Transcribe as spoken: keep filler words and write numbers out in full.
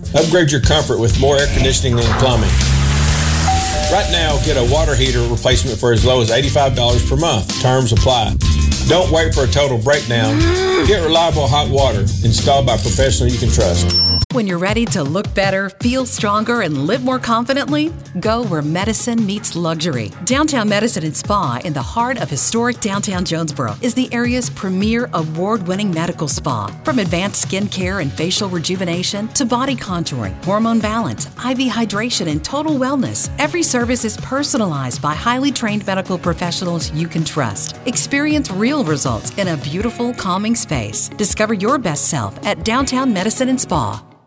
Upgrade your comfort with more air conditioning and plumbing. Right now, get a water heater replacement for as low as eighty-five dollars per month. Terms apply. Don't wait for a total breakdown. Get reliable hot water installed by a professional you can trust. When you're ready to look better, feel stronger, and live more confidently, go where medicine meets luxury. Downtown Medicine and Spa in the heart of historic downtown Jonesboro is the area's premier award-winning medical spa. From advanced skin care and facial rejuvenation to body contouring, hormone balance, I V hydration, and total wellness, every service is personalized by highly trained medical professionals you can trust. Experience real results in a beautiful, calming space. Discover your best self at Downtown Medicine and Spa.